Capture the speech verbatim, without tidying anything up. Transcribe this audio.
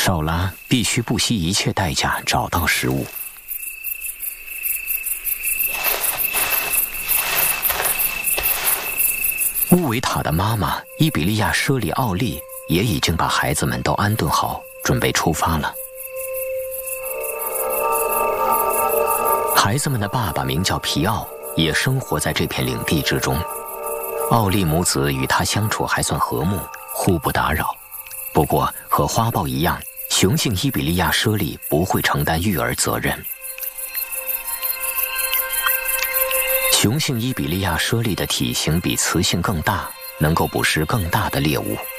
少拉必须不惜一切代价找到食物。乌维塔的妈妈伊比利亚舍里奥利也已经把孩子们都安顿好，准备出发了。孩子们的爸爸名叫皮奥，也生活在这片领地之中。奥利母子与他相处还算和睦，互不打扰。不过和花豹一样，雄性伊比利亚舍利不会承担育儿责任。雄性伊比利亚舍利的体型比雌性更大，能够捕食更大的猎物。